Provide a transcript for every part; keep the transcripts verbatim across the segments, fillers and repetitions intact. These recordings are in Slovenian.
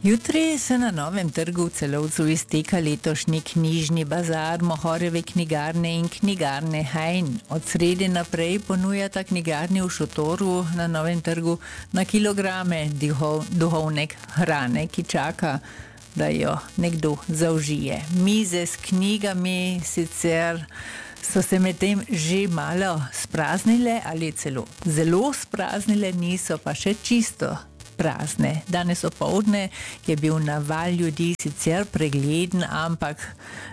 Jutri se na Novem trgu v Celovcu izteka letošnji knjižni bazar Mohorjeve knjigarne in knjigarne Hajn. Od srede naprej ponujata knjigarni v šotoru na Novem trgu na kilograme duhov, duhovne hrane, ki čaka, da jo nekdo zaužije. Mize s knjigami sicer so se medtem že malo spraznile ali celo zelo spraznile, niso pa še čisto prazne. Danes opoldne je bil naval ljudi sicer pregleden, ampak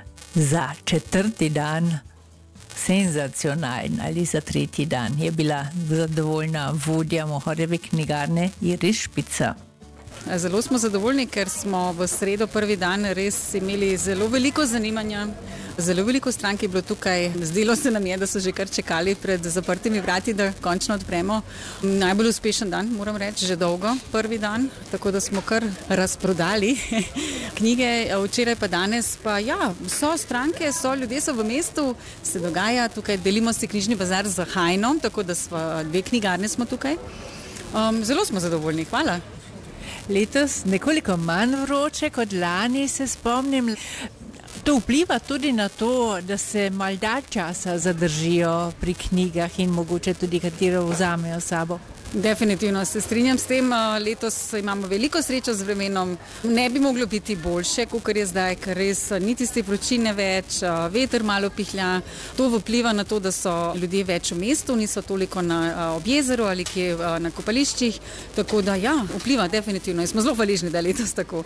za četrti dan senzacionalen ali za tretji dan je bila zadovoljna vodja Mohorjeve knjigarne Iris Špica. Zelo smo zadovoljni, ker smo v sredo prvi dan res imeli zelo veliko zanimanja. Zelo veliko strank je bilo tukaj. Zdelo se nam je, da so že kar čakali pred zaprtimi vrati, da končno odpremo. Najbolj uspešen dan, moram reči, že dolgo, prvi dan, tako da smo kar razprodali knjige. Včeraj pa danes pa ja, so stranke, so ljudje so v mestu, se dogaja. Tukaj delimo si knjižni bazar z Hajnom, tako da smo, dve knjigarne smo tukaj. Um, zelo smo zadovoljni, hvala. Letos nekoliko manj vroče kot lani, se spomnim. To vpliva tudi na to, da se mal dalj časa zadržijo pri knjigah in mogoče tudi katero vzamejo sabo. Definitivno se strinjam s tem. Letos imamo veliko srečo z vremenom. Ne bi moglo biti boljše, kot je zdaj, ker res ni tiste vročine več, veter malo pihlja. To vpliva na to, da so ljudje več v mestu, niso toliko na ob jezeru ali kje na kopališčih. Tako da ja, vpliva definitivno in smo zelo hvaležni, da je letos tako.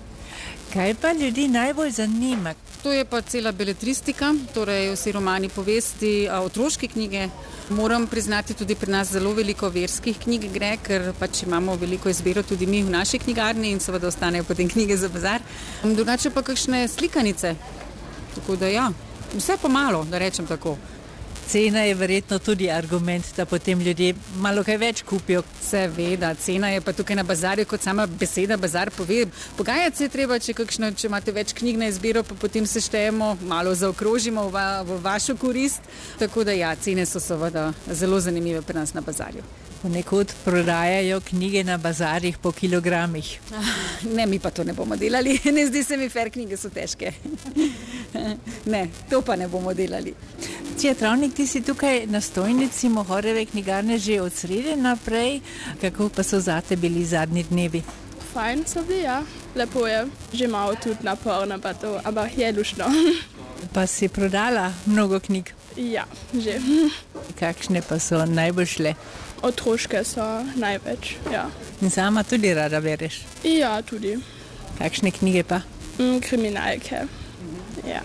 Kaj pa ljudi najbolj zanima? To je pa cela beletristika, torej vsi romani, povesti, otroške knjige. Moram priznati, tudi pri nas zelo veliko verskih knjig gre, ker pač imamo veliko izbiro tudi mi v naši knjigarni in seveda ostanejo potem knjige za bazar. Drugače pa kakšne slikanice. Tako da ja, vse pomalo, da rečem tako. Cena je verjetno tudi argument, da potem ljudje malo kaj več kupijo. Seveda, cena je pa tukaj na bazarju, kot sama beseda bazar pove. Pogajati se je treba, če, kakšno, če imate več knjig na izbiro, pa potem se štejemo, malo zaokrožimo v, va, v vašo korist. Tako da ja, cene so seveda zelo zanimive pri nas na bazarju. Ponekod prodajajo knjige na bazarjih po kilogramih. Ne, mi pa to ne bomo delali. Ne zdi se mi fair, knjige so težke. Ne, to pa ne bomo delali. Cija Travnik, ti si tukaj na stojnici Mohorjeve knjigarne že od srede naprej. Kako pa so zate bili zadnji dnevi? Fajn so bili, ja. Lepo je. Že malo tudi naporno pa to, ampak je lušno. Pa si prodala mnogo knjig? Ja, že. Kakšne pa so najbolj šle? Otroške so največ, ja. In sama tudi rada bereš? Ja, tudi. Kakšne knjige pa? Mm, kriminalke, ja.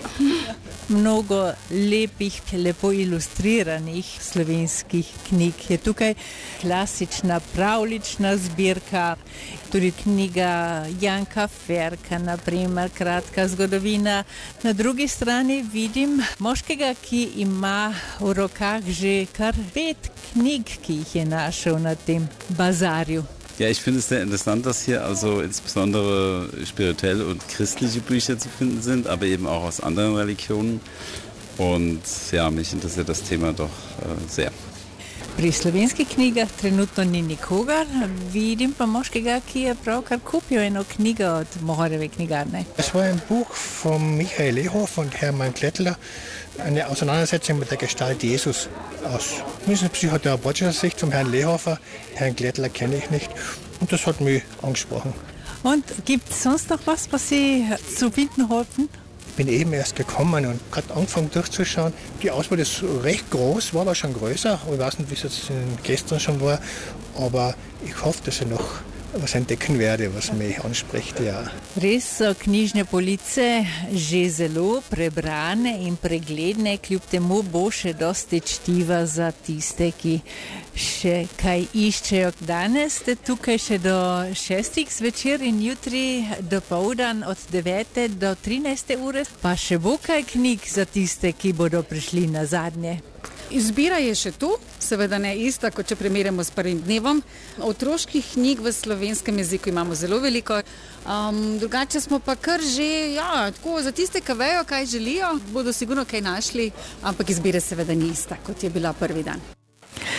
Mnogo lepih, lepo ilustriranih slovenskih knjig je tukaj. Klasična pravljična zbirka, tudi knjiga Janka Ferka, naprimer, kratka zgodovina. Na drugi strani vidim moškega, ki ima v rokah že kar pet knjig, ki jih je našel na tem bazarju. Ja, ich finde es sehr interessant, dass hier also insbesondere spirituelle und christliche Bücher zu finden sind, aber eben auch aus anderen Religionen. Und ja, mich interessiert das Thema doch äh, sehr. Pri slovenskih knjigah trenutno ni nikogar, vidim pa moškega, ki je pravkar kupil eno knjigo od Mohorjeve knjigarne. Es war ein Buch von Michael Lehoff und Hermann Klettler, eine Auseinandersetzung mit der Gestalt Jesus aus psychotherapeutischer Sicht zum Herrn Lehoffer. Herrn Klettler kenne ich nicht und das hat mich angesprochen. Und gibt es sonst noch was, was Sie zu finden hoffen? Ich bin eben erst gekommen und gerade angefangen durchzuschauen. Die Auswahl ist recht groß, war aber schon größer. Ich weiß nicht, wie es jetzt gestern schon war, aber ich hoffe, dass ich noch was entdecken werde, was mich anspricht, ja. Res so knjižne police že zelo prebrane in pregledne, kljub temu bo še dosti čtiva za tiste, ki še kaj iščejo. Danes ste tukaj še do šestih zvečer in jutri dopoldan od devete do trinajste ure, pa še bo kaj knjig za tiste, ki bodo prišli na zadnje. Izbira je še tu, seveda ne ista, kot če primerjamo s prvim dnevom. Otroških knjig v slovenskem jeziku imamo zelo veliko. Um, drugače smo pa kar že, ja, tako za tiste, ki vejo, kaj želijo, bodo sigurno kaj našli, ampak izbira seveda ni ista, kot je bila prvi dan.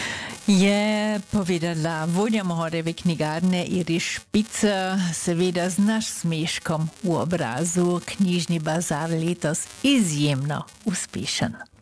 Je povedala vodja Mohorjeve knjigarne Iri Špicer, seveda z naš smeškom v obrazu. Knjižni bazar letos izjemno uspešen.